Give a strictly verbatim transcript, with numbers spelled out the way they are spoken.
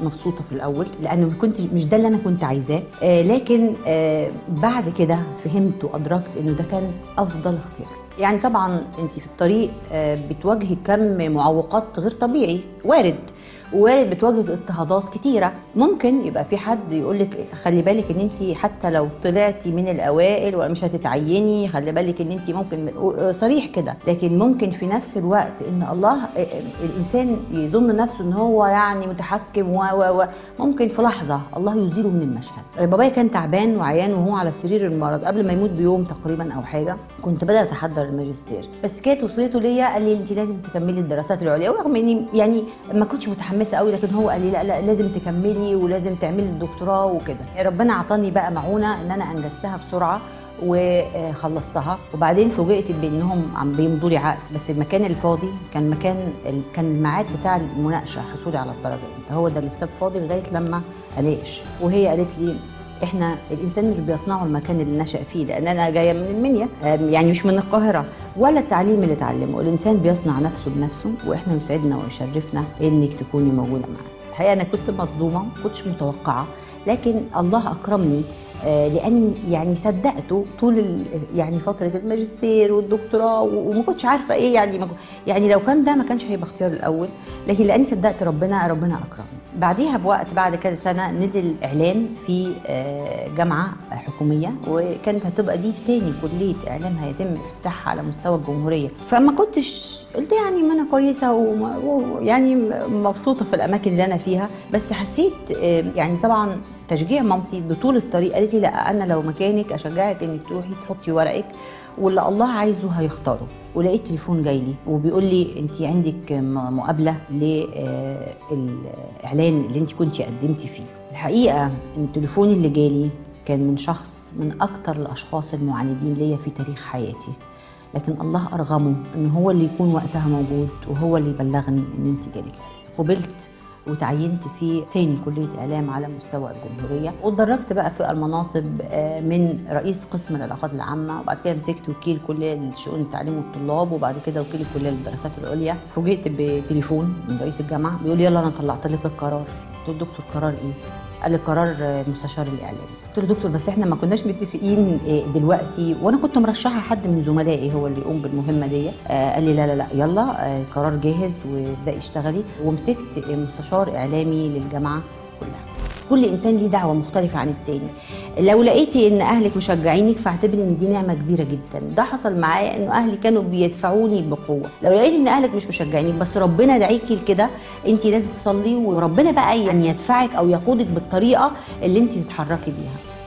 مبسوطه في الاول لانه كنت مش ده اللي انا كنت عايزاه، آه لكن آه بعد كده فهمت وادركت انه ده كان افضل اختيار. يعني طبعا انت في الطريق آه بتواجهي كم معوقات غير طبيعي، وارد ووارد بتواجه اضطهادات كتيره. ممكن يبقى في حد يقول لك خلي بالك ان انت حتى لو طلعتي من الاوائل ومش هتتعيني، خلي بالك ان انت ممكن صريح كده. لكن ممكن في نفس الوقت ان الله الانسان يظن نفسه ان هو يعني متحكم و ممكن في لحظه الله يزيله من المشهد. بابايا كان تعبان وعيان وهو على سرير المرض قبل ما يموت بيوم تقريبا او حاجه. كنت بدات احضر الماجستير، بس كانت وصيته ليا قال لي انت لازم تكملي الدراسات العليا، ورغم اني يعني ما كنتش متحمسه قوي، لكن هو قال لي لا لا لازم تكملي ولازم تعملي الدكتوراه وكده. ربنا عطاني بقى معونه ان انا انجزتها بسرعه وخلصتها. وبعدين فوجئت بانهم عم بيمضوا لي عقد، بس المكان الفاضي كان مكان كان الميعاد بتاع المناقشه حصولي على الدرجه امتى، هو ده اللي اتساب فاضي لغايه لما اناقش. وهي قالت لي احنا الانسان مش بيصنعه المكان اللي نشأ فيه، لان انا جايه من المنيا يعني مش من القاهره، ولا التعليم اللي اتعلمه. الانسان بيصنع نفسه بنفسه، واحنا يسعدنا ويشرفنا انك تكوني موجوده معانا. الحقيقه انا كنت مصدومه، ما كنتش متوقعه، لكن الله اكرمني لاني يعني صدقته طول يعني فتره الماجستير والدكتوراه، وما كنتش عارفه ايه يعني ما يعني لو كان ده ما كانش هيبقى اختياري الاول، لكن لاني صدقت ربنا ربنا اكرمني. بعديها بوقت بعد كذا سنه نزل اعلان في جامعه حكوميه، وكانت هتبقى دي تاني كليه اعلام هيتم افتتاحها على مستوى الجمهوريه. فما كنتش قلت يعني ما انا كويسه ويعني مبسوطه في الاماكن اللي انا فيها، بس حسيت يعني طبعا تشجيع مامتي بطول الطريق. قالت لي لا انا لو مكانك اشجعك انك تروحي تحطي ورقك واللي الله عايزه هيختاره. ولقيت تليفون جاي لي وبيقول لي انت عندك مقابله للاعلان اللي انت كنتي قدمتي فيه. الحقيقه ان التليفون اللي جالي كان من شخص من اكتر الاشخاص المعاندين ليا في تاريخ حياتي، لكن الله ارغمه ان هو اللي يكون وقتها موجود وهو اللي يبلغني ان انت جالك. قبلت وتعينت في تاني كلية إعلام على مستوى الجمهورية، واتدرجت بقى في المناصب من رئيس قسم العلاقات العامة، وبعد كده مسكت وكيل كلية لشؤون التعليم والطلاب، وبعد كده وكيل الكلية للدراسات العليا. فوجئت بتليفون من رئيس الجامعة بيقول لي يلا أنا طلعت لك القرار. قلت له دكتور قرار إيه؟ قال لي قرار مستشار الإعلام. قلت له دكتور بس احنا ما كناش متفقين دلوقتي، وانا كنت مرشحه حد من زملائي هو اللي يقوم بالمهمه دي. آه قال لي لا لا لا يلا القرار جاهز وابداي اشتغلي. ومسكت مستشار اعلامي للجامعه كلها. كل انسان ليه دعوه مختلفه عن التاني. لو لقيتي ان اهلك مشجعينك فاعتبري ان دي نعمه كبيره جدا. ده حصل معايا انه اهلي كانوا بيدفعوني بقوه. لو لقيتي ان اهلك مش مشجعينك بس ربنا دعيكي لكده، انت لازم تصلي وربنا بقى يعني يدفعك او يقودك بالطريقه اللي انت تتحركي بيها.